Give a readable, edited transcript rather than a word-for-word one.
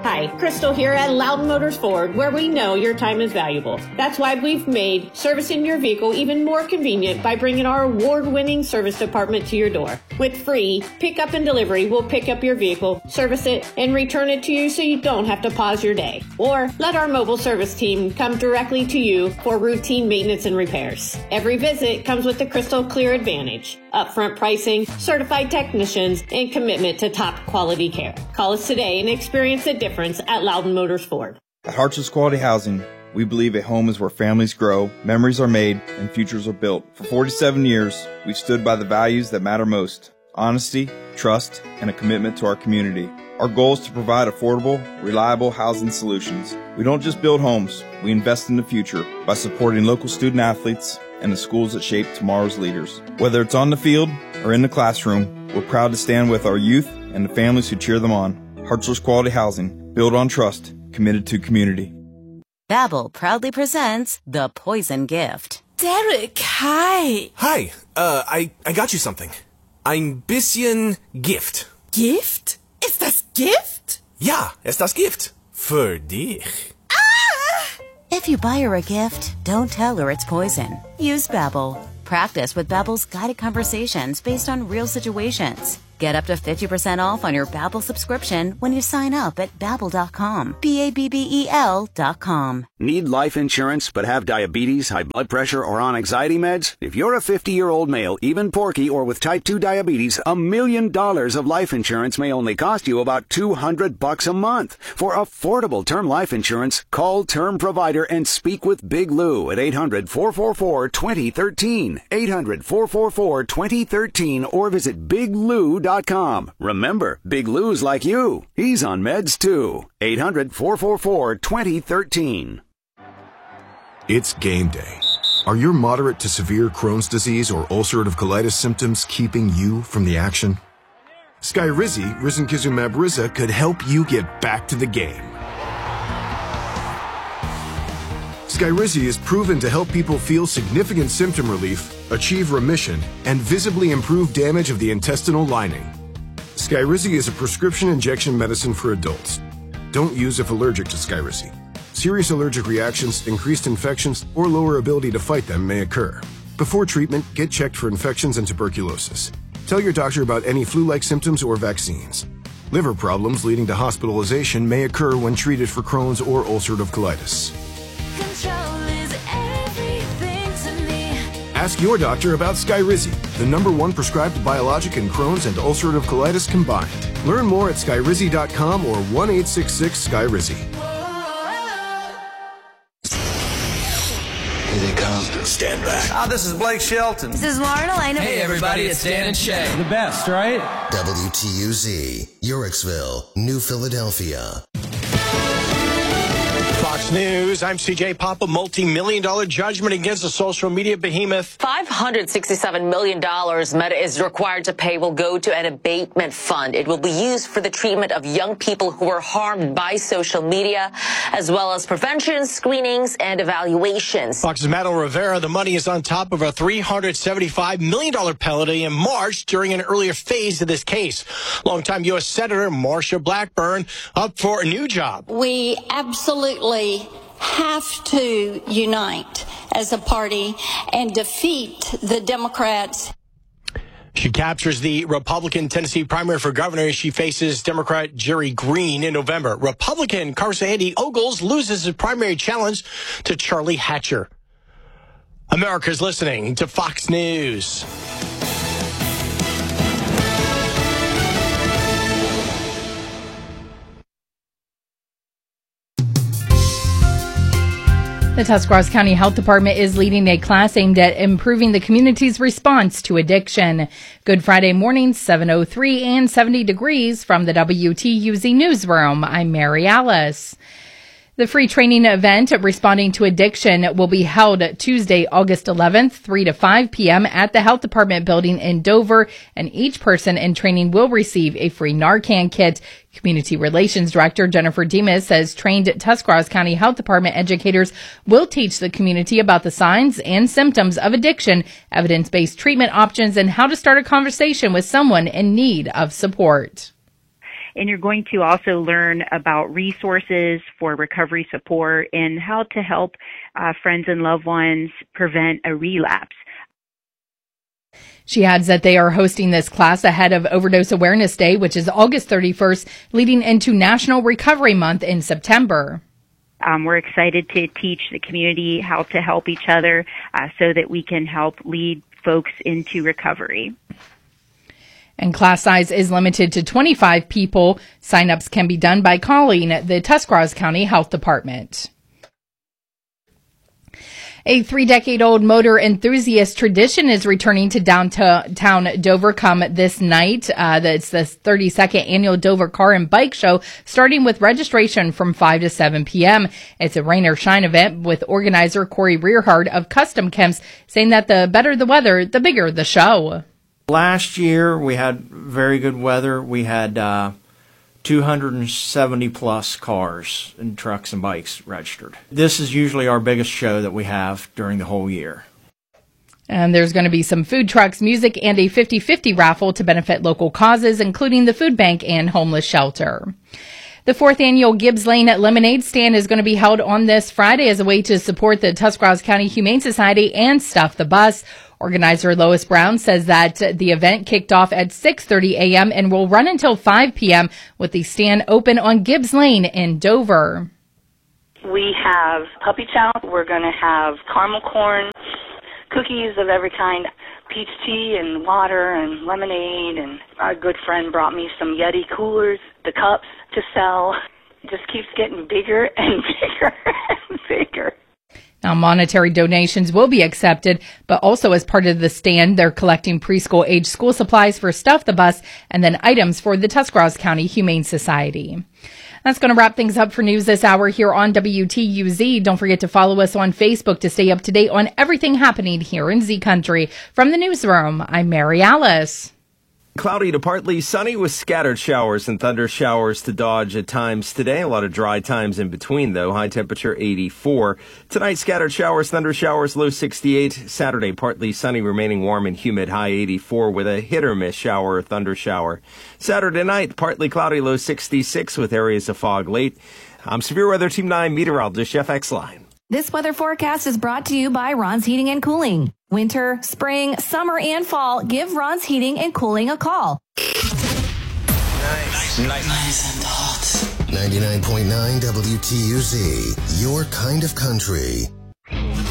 Hi, Crystal here at Loudon Motors Ford, where we know your time is valuable. That's why we've made servicing your vehicle even more convenient by bringing our award-winning service department to your door. With free pickup and delivery, we'll pick up your vehicle, service it, and return it to you so you don't have to pause your day. Or let our mobile service team come directly to you for routine maintenance and repairs. Every visit comes with the Crystal Clear Advantage, upfront pricing, certified technicians, and commitment to top quality care. Call us today and experience the difference at Loudon Motors Ford. At Hartships Quality Housing, we believe a home is where families grow, memories are made, and futures are built. For 47 years, we've stood by the values that matter most: honesty, trust, and a commitment to our community. Our goal is to provide affordable, reliable housing solutions. We don't just build homes, we invest in the future by supporting local student athletes and the schools that shape tomorrow's leaders. Whether it's on the field or in the classroom, we're proud to stand with our youth and the families who cheer them on. Hartships Quality Housing, built on trust, committed to community. Babbel proudly presents The Poison Gift. Derek, hi. Hi, I got you something. Ein bisschen Gift. Gift? Ist das Gift? Ja, ist das Gift. Für dich. If you buy her a gift, don't tell her it's poison. Use Babbel. Practice with Babbel's guided conversations based on real situations. Get up to 50% off on your Babbel subscription when you sign up at Babbel.com. Babbel.com. Need life insurance but have diabetes, high blood pressure, or on anxiety meds? If you're a 50-year-old male, even porky, or with type 2 diabetes, $1 million of life insurance may only cost you about $200 a month. For affordable term life insurance, call Term Provider and speak with Big Lou at 800-444-2013. 800-444-2013 or visit BigLou.com. Remember, Big Lou's like you. He's on meds too. 800-444-2013. It's game day. Are your moderate to severe Crohn's disease or ulcerative colitis symptoms keeping you from the action? Skyrizi, risankizumab Riza, could help you get back to the game. Skyrizi is proven to help people feel significant symptom relief, achieve remission, and visibly improve damage of the intestinal lining. Skyrizi is a prescription injection medicine for adults. Don't use if allergic to Skyrizi. Serious allergic reactions, increased infections, or lower ability to fight them may occur. Before treatment, get checked for infections and tuberculosis. Tell your doctor about any flu-like symptoms or vaccines. Liver problems leading to hospitalization may occur when treated for Crohn's or ulcerative colitis. Ask your doctor about Skyrizi, the #1 prescribed biologic in Crohn's and ulcerative colitis combined. Learn more at skyrizi.com or 1-866-SKYRIZI. Here they come. Stand back. This is Blake Shelton. This is Lauren Elena. Hey, everybody, it's Dan and Shay. The best, right? WTUZ, Yorksville, New Philadelphia. Fox News, I'm CJ Papa. Multi-million-dollar judgment against the social media behemoth. $567 million Meta is required to pay will go to an abatement fund. It will be used for the treatment of young people who were harmed by social media, as well as prevention, screenings, and evaluations. Fox's Madeline Rivera, the money is on top of a $375 million penalty in March during an earlier phase of this case. Longtime U.S. Senator Marsha Blackburn up for a new job. We absolutely have to unite as a party and defeat the Democrats. She captures the Republican Tennessee primary for governor as she faces Democrat Jerry Green in November. Republican Congressman Andy Ogles loses his primary challenge to Charlie Hatcher. America's listening to Fox News. The Tuscarawas County Health Department is leading a class aimed at improving the community's response to addiction. Good Friday morning, 7:03 and 70 degrees from the WTUZ Newsroom. I'm Mary Alice. The free training event responding to addiction will be held Tuesday, August 11th, 3 to 5 p.m. at the Health Department building in Dover, and each person in training will receive a free Narcan kit. Community Relations Director Jennifer Demas says trained Tuscarawas County Health Department educators will teach the community about the signs and symptoms of addiction, evidence-based treatment options, and how to start a conversation with someone in need of support. And you're going to also learn about resources for recovery support and how to help friends and loved ones prevent a relapse. She adds that they are hosting this class ahead of Overdose Awareness Day, which is August 31st, leading into National Recovery Month in September. We're excited to teach the community how to help each other so that we can help lead folks into recovery. And class size is limited to 25 people. Sign-ups can be done by calling the Tuscarawas County Health Department. A 3-decade-old motor enthusiast tradition is returning to downtown Dover come this night. It's the 32nd annual Dover Car and Bike Show, starting with registration from 5 to 7 p.m. It's a rain or shine event with organizer Corey Rearhard of Custom Chems saying that the better the weather, the bigger the show. Last year, we had very good weather. We had 270 plus cars and trucks and bikes registered. This is usually our biggest show that we have during the whole year. And there's going to be some food trucks, music, and a 50-50 raffle to benefit local causes, including the food bank and homeless shelter. The 4th annual Gibbs Lane Lemonade Stand is going to be held on this Friday as a way to support the Tuscarawas County Humane Society and Stuff the Bus. Organizer Lois Brown says that the event kicked off at 6:30 a.m. and will run until 5 p.m. with the stand open on Gibbs Lane in Dover. We have puppy chow. We're going to have caramel corn, cookies of every kind, peach tea and water and lemonade. And our good friend brought me some Yeti coolers, the cups to sell. It just keeps getting bigger and bigger and bigger. Now, monetary donations will be accepted, but also as part of the stand, they're collecting preschool-age school supplies for Stuff the Bus and then items for the Tuscarawas County Humane Society. That's going to wrap things up for news this hour here on WTUZ. Don't forget to follow us on Facebook to stay up to date on everything happening here in Z Country. From the newsroom, I'm Mary Alice. Cloudy to partly sunny with scattered showers and thunder showers to dodge at times today. A lot of dry times in between, though. High temperature 84. Tonight, scattered showers, thunder showers, low 68. Saturday, partly sunny, remaining warm and humid, high 84 with a hit or miss shower or thunder shower. Saturday night, partly cloudy, low 66 with areas of fog late. I'm Severe Weather Team 9 meteorologist Jeff Exline. This weather forecast is brought to you by Ron's Heating and Cooling. Winter, spring, summer, and fall, give Ron's Heating and Cooling a call. Nice and hot. 99.9 WTUZ, your kind of country.